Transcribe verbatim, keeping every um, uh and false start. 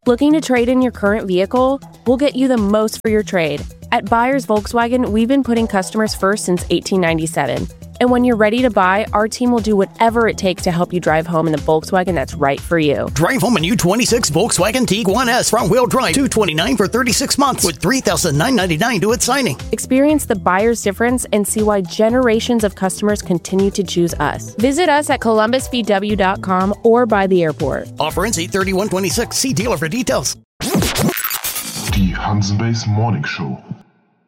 Looking to trade in your current vehicle? We'll get you the most for your trade. At Buyers Volkswagen, we've been putting customers first since eighteen ninety-seven. And when you're ready to buy, our team will do whatever it takes to help you drive home in the Volkswagen that's right for you. Drive home a new twenty-six Volkswagen Tiguan S front-wheel drive, two hundred twenty-nine dollars for thirty-six months with three thousand nine hundred ninety-nine dollars to its signing. Experience the buyer's difference and see why generations of customers continue to choose us. Visit us at columbus v w dot com or by the airport. Offer ends eight thirty-one twenty-six. See dealer for details. Die Hansen Base Morning Show.